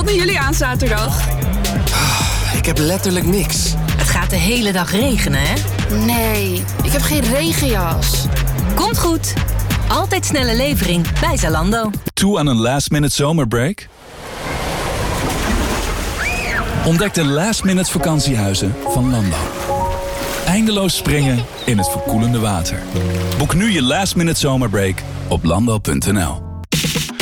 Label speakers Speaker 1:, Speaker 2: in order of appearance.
Speaker 1: doen jullie aan zaterdag?
Speaker 2: Ik heb letterlijk niks.
Speaker 3: Het gaat de hele dag regenen, hè?
Speaker 1: Nee, ik heb geen regenjas.
Speaker 3: Komt goed. Altijd snelle levering bij Zalando.
Speaker 4: Toe aan een last-minute zomerbreak? Ontdek de last-minute vakantiehuizen van Landau. Eindeloos springen in het verkoelende water. Boek nu je last-minute zomerbreak op landau.nl.